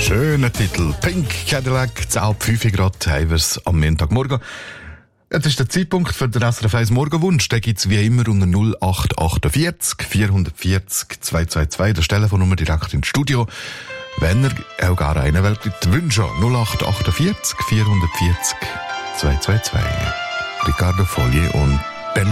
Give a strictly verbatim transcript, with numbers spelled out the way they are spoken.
Schöner Titel. Pink Cadillac, zehn fünf Grad, haben wir es am Montagmorgen. Das ist der Zeitpunkt für den S R F eins Morgenwunsch. Den gibt's wie immer unter null acht achtundvierzig vierhundertvierzig zweihundertzweiundzwanzig. Das Telefonnummer direkt ins Studio. Wenn ihr auch gar einen wollt, wünschen. null acht achtundvierzig vierhundertvierzig zweihundertzweiundzwanzig. Ricardo Fogli und